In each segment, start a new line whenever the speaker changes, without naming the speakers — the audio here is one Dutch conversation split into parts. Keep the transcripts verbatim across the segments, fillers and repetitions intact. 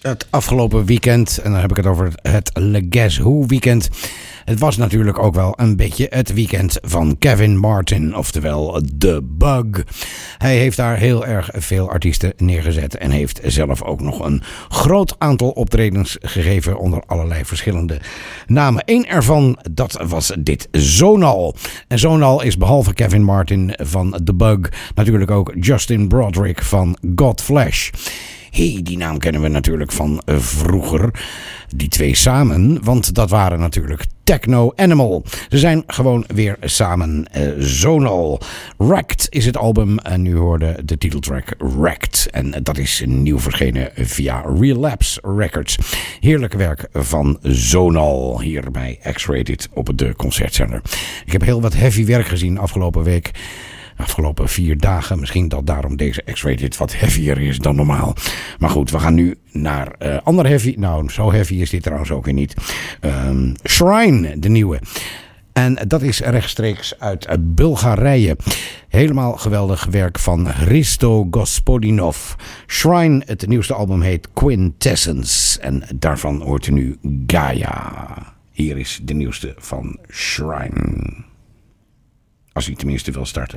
Het afgelopen weekend, en dan heb ik het over het Le Guess Who weekend. Het was natuurlijk ook wel een beetje het weekend van Kevin Martin, oftewel The Bug. Hij heeft daar heel erg veel artiesten neergezet en heeft zelf ook nog een groot aantal optredens gegeven onder allerlei verschillende namen. Eén ervan, dat was dit Zonal. En Zonal is behalve Kevin Martin van The Bug natuurlijk ook Justin Broderick van Godflesh. Hey, die naam kennen we natuurlijk van vroeger. Die twee samen, want dat waren natuurlijk Techno Animal. Ze zijn gewoon weer samen uh, Zonal. Wrecked is het album en nu hoorde de titeltrack Wrecked. En dat is nieuw verschenen via Relapse Records. Heerlijk werk van Zonal hier bij X-Rated op de concertzender. Ik heb heel wat heavy werk gezien afgelopen week. Afgelopen vier dagen. Misschien dat daarom deze X-Rated wat heavier is dan normaal. Maar goed, we gaan nu naar uh, ander heavy. Nou, zo heavy is dit trouwens ook weer niet. Um, Shrine, de nieuwe. En dat is rechtstreeks uit Bulgarije. Helemaal geweldig werk van Hristo Gospodinov. Shrine, het nieuwste album heet Quintessence. En daarvan hoort u nu Gaia. Hier is de nieuwste van Shrine. Als hij tenminste wil starten.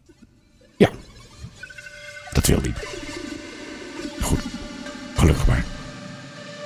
Ja, dat wil hij. Goed, gelukkig maar.